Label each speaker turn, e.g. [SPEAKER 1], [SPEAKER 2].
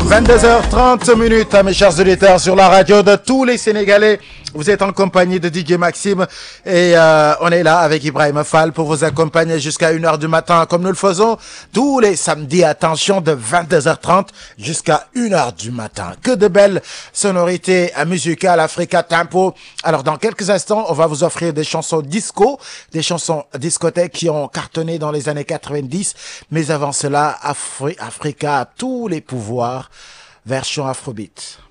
[SPEAKER 1] 22h30 minutes, mes chers auditeurs, sur la radio de tous les Sénégalais. Vous êtes en compagnie de DJ Maxime et on est là avec Ibrahim Fall pour vous accompagner jusqu'à 1h du matin comme nous le faisons tous les samedis, attention, de 22h30 jusqu'à 1h du matin. Que de belles sonorités musicales, Africa Tempo. Alors dans quelques instants, on va vous offrir des chansons disco, des chansons discothèques qui ont cartonné dans les années 90. Mais avant cela, Africa a tous les pouvoirs, version Afrobeat.